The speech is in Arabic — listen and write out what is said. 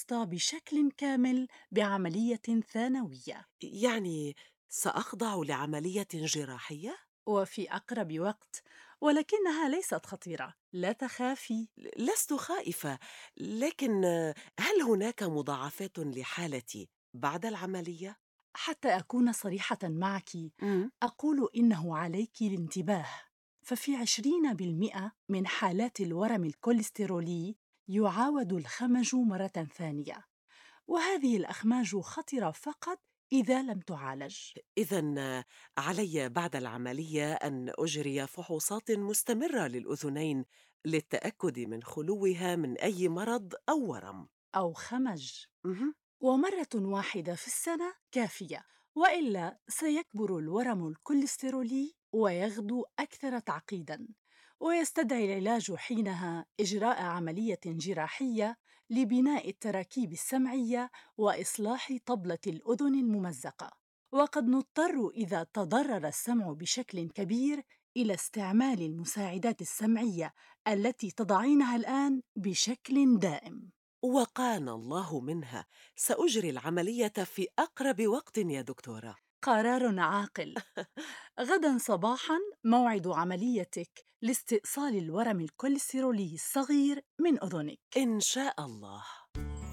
الوسطى بشكل كامل بعملية ثانوية يعني سأخضع لعملية جراحية؟ وفي أقرب وقت، ولكنها ليست خطيرة، لا تخافي. لست خائفة، لكن هل هناك مضاعفات لحالتي بعد العملية؟ حتى أكون صريحة معك، مم. أقول إنه عليك الانتباه، ففي 20% من حالات الورم الكوليسترولي يعاود الخمج مرة ثانية، وهذه الأخماج خطرة فقط إذا لم تعالج. إذا علي بعد العملية أن أجري فحوصات مستمرة للأذنين للتأكد من خلوها من أي مرض أو ورم. أو خمج، مهم. ومرة واحدة في السنة كافية، وإلا سيكبر الورم الكوليسترولي ويغدو أكثر تعقيداً، ويستدعي العلاج حينها إجراء عملية جراحية لبناء التراكيب السمعية وإصلاح طبلة الأذن الممزقة. وقد نضطر إذا تضرر السمع بشكل كبير إلى استعمال المساعدات السمعية التي تضعينها الآن بشكل دائم. وقانا الله منها. سأجري العملية في أقرب وقت يا دكتورة. قرار عاقل. غداً صباحاً موعد عمليتك لاستئصال الورم الكوليسترولي الصغير من أذنك. إن شاء الله.